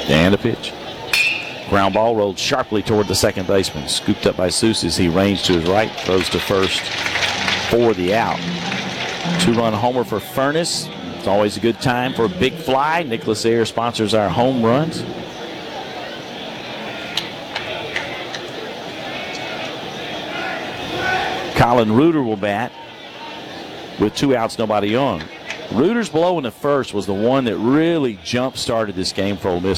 And a pitch. Ground ball rolled sharply toward the second baseman. Scooped up by Seuss as he ranged to his right. Throws to first for the out. 2-run homer for Furness. It's always a good time for a big fly. Nicholas Ayers sponsors our home runs. Colin Reuter will bat with 2 outs, nobody on. Reuter's blow in the first was the one that really jump-started this game for Ole Miss.